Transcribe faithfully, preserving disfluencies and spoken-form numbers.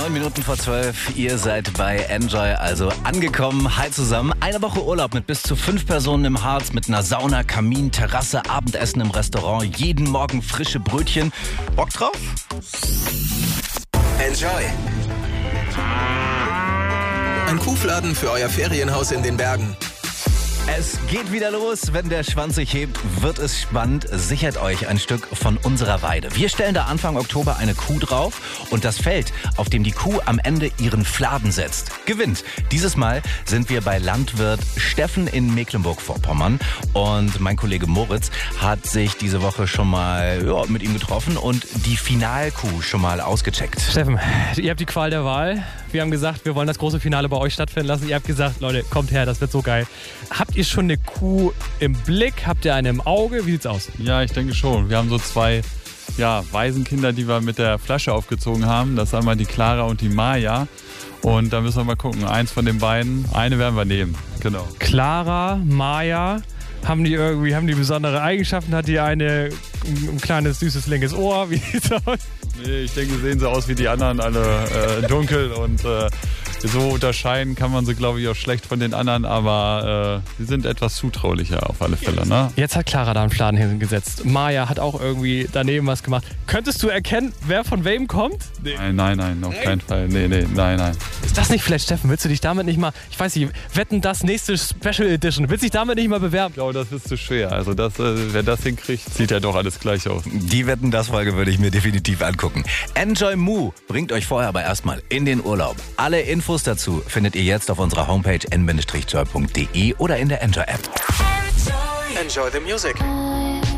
Neun Minuten vor zwölf, ihr seid bei Enjoy, also angekommen. Hi zusammen. Eine Woche Urlaub mit bis zu fünf Personen im Harz, mit einer Sauna, Kamin, Terrasse, Abendessen im Restaurant, jeden Morgen frische Brötchen. Bock drauf? Enjoy. Ein Kuhfladen für euer Ferienhaus in den Bergen. Es geht wieder los. Wenn der Schwanz sich hebt, wird es spannend. Sichert euch ein Stück von unserer Weide. Wir stellen da Anfang Oktober eine Kuh drauf und das Feld, auf dem die Kuh am Ende ihren Fladen setzt, gewinnt. Dieses Mal sind wir bei Landwirt Steffen in Mecklenburg-Vorpommern und mein Kollege Moritz hat sich diese Woche schon mal ja, mit ihm getroffen und die Finalkuh schon mal ausgecheckt. Steffen, ihr habt die Qual der Wahl. Wir haben gesagt, wir wollen das große Finale bei euch stattfinden lassen. Ihr habt gesagt, Leute, kommt her, das wird so geil. Habt ihr schon eine Kuh im Blick? Habt ihr eine im Auge? Wie sieht's aus? Ja, ich denke schon. Wir haben so zwei ja, Waisenkinder, die wir mit der Flasche aufgezogen haben. Das sind einmal die Clara und die Maya. Und da müssen wir mal gucken. Eins von den beiden, eine werden wir nehmen. Genau. Clara, Maya, haben die irgendwie, haben die besondere Eigenschaften? Hat die eine ein kleines, süßes, linkes Ohr? Wie sieht's aus? Nee, ich denke, sehen sie aus wie die anderen, alle äh, dunkel und äh, so unterscheiden kann man sie, glaube ich, auch schlecht von den anderen, aber äh, sie sind etwas zutraulicher auf alle Fälle. Ne? Jetzt hat Clara da einen Fladen hingesetzt. Maya hat auch irgendwie daneben was gemacht. Könntest du erkennen, wer von wem kommt? Nee. Nein, nein, nein, auf keinen Fall. Nee, nee, nein, nein. Ist das nicht vielleicht, Steffen, willst du dich damit nicht mal, ich weiß nicht, wetten das nächste Special Edition, willst du dich damit nicht mal bewerben? Ich glaube, das ist zu schwer. Also das, äh, wer das hinkriegt, sieht ja doch alles gleich aus. Die Wetten, das Folge würde ich mir definitiv angucken. Enjoy Moo bringt euch vorher aber erstmal in den Urlaub. Alle Infos dazu findet ihr jetzt auf unserer Homepage n bindestrich joy punkt de oder in der Enjoy App. Enjoy the music.